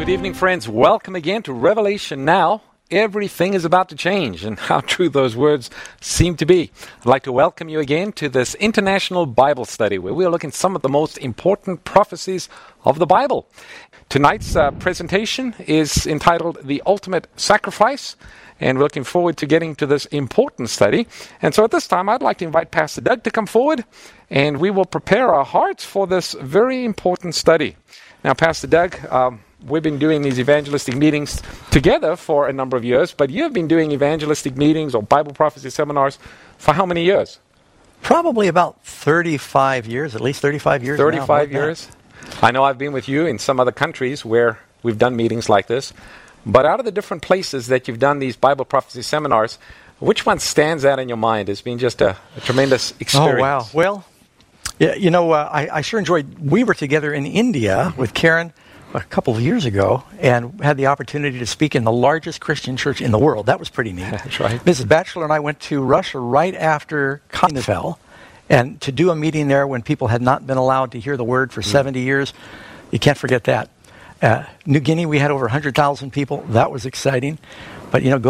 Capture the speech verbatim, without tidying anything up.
Good evening, friends. Welcome again to Revelation Now. Everything is about to change, and how true those words seem to be. I'd like to welcome you again to this international Bible study where we are looking at some of the most important prophecies of the Bible. Tonight's uh, presentation is entitled The Ultimate Sacrifice, and we're looking forward to getting to this important study. And so at this time, I'd like to invite Pastor Doug to come forward, and we will prepare our hearts for this very important study. Now, Pastor Doug, um, we've been doing these evangelistic meetings together for a number of years, but you've been doing evangelistic meetings or Bible prophecy seminars for how many years? Probably about thirty-five years, at least thirty-five years. thirty-five years? I know I've been with you in some other countries where we've done meetings like this, but out of the different places that you've done these Bible prophecy seminars, which one stands out in your mind as being just a, a tremendous experience? Oh, wow. Well, yeah, you know, uh, I, I sure enjoyed, we were together in India with Karen a couple of years ago and had the opportunity to speak in the largest Christian church in the world. That was pretty neat. That's right. Missus Batchelor and I went to Russia right after communism fell, and to do a meeting there when people had not been allowed to hear the word for mm. seventy years, you can't forget that. Uh, New Guinea, we had over one hundred thousand people. That was exciting. But, you know, go